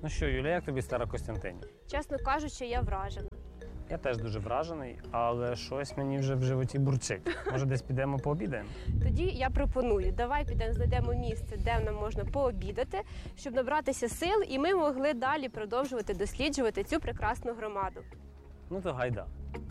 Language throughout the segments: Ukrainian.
Ну що, Юля, як тобі Старокостянтинів? Чесно кажучи, я вражена. Я теж дуже вражений, але щось мені вже в животі бурчить. Може, десь підемо пообідаємо? Тоді я пропоную, давай підемо, знайдемо місце, де нам можна пообідати, щоб набратися сил, і ми могли далі продовжувати досліджувати цю прекрасну громаду. Ну то гайда.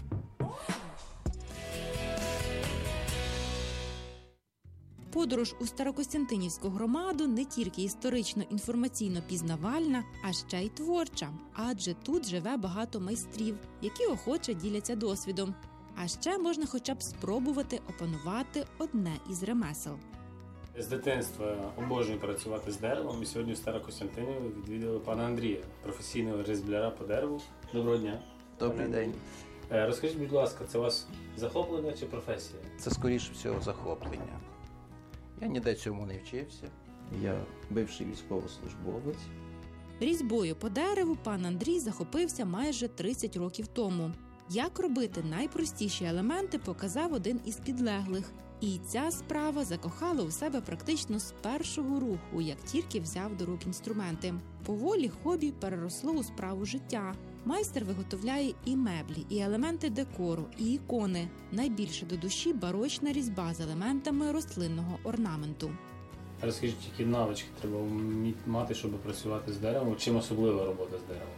Подорож у Старокостянтинівську громаду не тільки історично-інформаційно-пізнавальна, а ще й творча. Адже тут живе багато майстрів, які охоче діляться досвідом. А ще можна хоча б спробувати опанувати одне із ремесел. З дитинства обожнюю працювати з деревом, і сьогодні в Старокостянтинові відвідали пана Андрія, професійного різбляра по дереву. Доброго дня. Добрий день. Розкажіть, будь ласка, це у вас захоплення чи професія? Це, скоріше всього, захоплення. Я ніде цьому не вчився. Я бивший військовослужбовець. Різьбою по дереву пан Андрій захопився майже 30 років тому. Як робити найпростіші елементи, показав один із підлеглих. І ця справа закохала у себе практично з першого руху, як тільки взяв до рук інструменти. Поволі хобі переросло у справу життя. Майстер виготовляє і меблі, і елементи декору, і ікони. Найбільше до душі барочна різьба з елементами рослинного орнаменту. Розкажіть, які навички треба мати, щоб працювати з деревом? Чим особлива робота з деревом?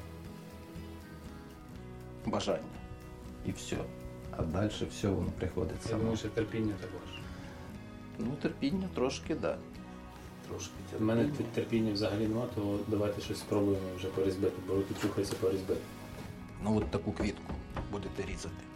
Бажання. І все. А далі все воно приходить Я само. думаю, що терпіння також. Ну, терпіння трошки, так. Трошки У терпіння. мене терпіння взагалі немає, то давайте щось спробуємо вже порізбити, бо руки чухаються порізбити. Ну, от таку квітку будете різати.